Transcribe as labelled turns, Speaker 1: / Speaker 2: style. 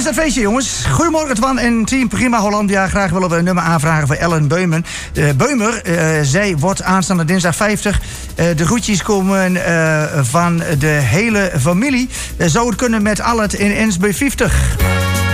Speaker 1: is dat feestje, jongens. Goedemorgen, Twan en team Prima Hollandia. Graag willen we een nummer aanvragen voor Ellen Beumer. Zij wordt aanstaande dinsdag 50. De groetjes komen van de hele familie. Zou het kunnen met Allet in Ensbe 50.